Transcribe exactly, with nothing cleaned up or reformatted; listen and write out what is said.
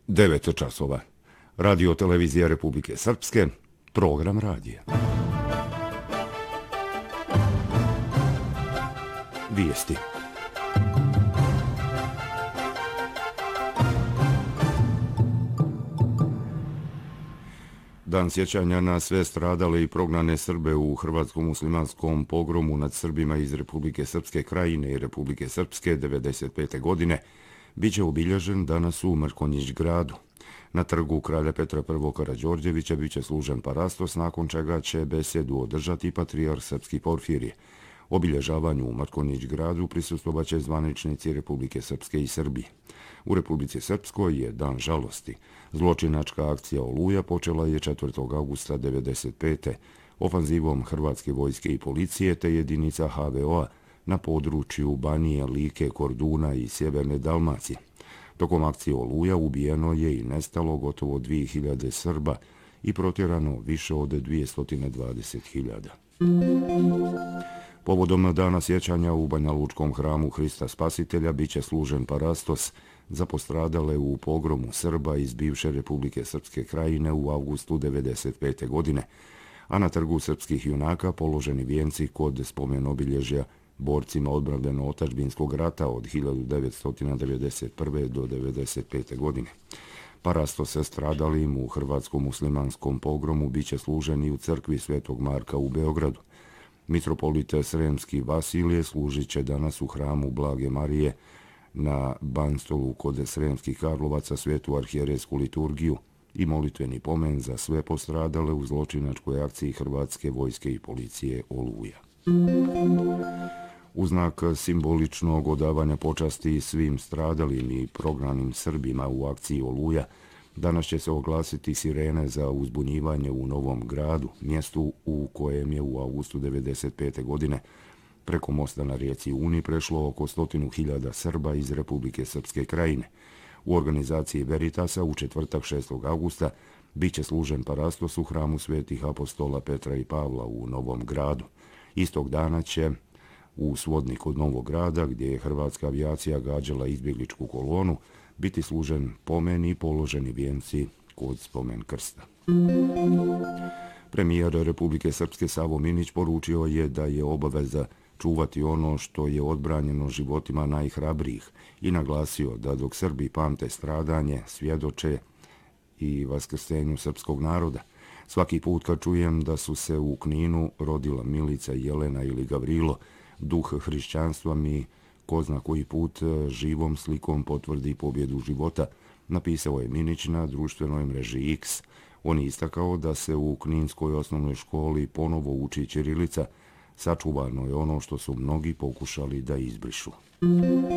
devet časova. Radio televizija Republike Srpske, program radija. Vijesti. Dan sjećanja na sve stradale i prognane Srbe u hrvatskom muslimanskom pogromu nad Srbima iz Republike Srpske Krajine i Republike Srpske devedeset pete. godine biće obilježen danas u Mrkonjić gradu. Na trgu kralja Petra I. Karađorđevića biće služen parastos, nakon čega će besedu održati patrijarh srpski Porfirije. Obilježavanju u Mrkonjić gradu prisustvovaće zvaničnici Republike Srpske i Srbije. U Republici Srpskoj je dan žalosti. Zločinačka akcija Oluja počela je četvrtog avgusta devedeset pete. ofanzivom Hrvatske vojske i policije te jedinica ha ve o a na području Banije, Like, Korduna i Sjeverne Dalmacije. Tokom akcije Oluja ubijeno je i nestalo gotovo dvije hiljade Srba i protjerano više od dvjesto dvadeset hiljada. Povodom dana sjećanja u Banjalučkom hramu Hrista Spasitelja biće služen parastos za postradale u pogromu Srba iz bivše Republike Srpske Krajine u avgustu devedeset pete. godine, a na trgu srpskih junaka položeni vijenci kod spomen obilježja borcima odbrambeno-otačbinskog rata od hiljadu devetsto devedeset prve. do devedeset pete. godine. Parastos sa stradalim u hrvatskom muslimanskom pogromu biće služen i u crkvi Svetog Marka u Beogradu. Mitropolita Sremski Vasilije služit će danas u hramu Blage Marije na Banstolu kod Sremskih Karlovaca svetu arhijerejsku liturgiju i molitveni pomen za sve postradale u zločinačkoj akciji Hrvatske vojske i policije Oluja. U znak simboličnog odavanja počasti svim stradalim i prognanim Srbima u akciji Oluja, danas će se oglasiti sirene za uzbunjivanje u Novom Gradu, mjestu u kojem je u avgustu devedeset pete. godine preko mosta na rijeci Uni prešlo oko stotinu hiljada Srba iz Republike Srpske Krajine. U organizaciji Veritasa u četvrtak šestog avgusta biće služen parastos u hramu svetih apostola Petra i Pavla u Novom Gradu. Istog dana će u Svodnik kod Novog Grada, gdje je hrvatska avijacija gađala izbjegličku kolonu, biti služen pomen i položeni vijenci kod spomen krsta. Premijer Republike Srpske Savo Minić poručio je da je obaveza čuvati ono što je odbranjeno životima najhrabrijih i naglasio da dok Srbi pamte stradanje, svjedoče i vaskrsenju srpskog naroda. Svaki put kad čujem da su se u Kninu rodila Milica, Jelena ili Gavrilo, duh hrišćanstva mi ko zna koji put živom slikom potvrdi pobjedu života, napisao je Minić na društvenoj mreži X. On je istakao da se u Kninskoj osnovnoj školi ponovo uči ćirilica, sačuvano je ono što su mnogi pokušali da izbrišu.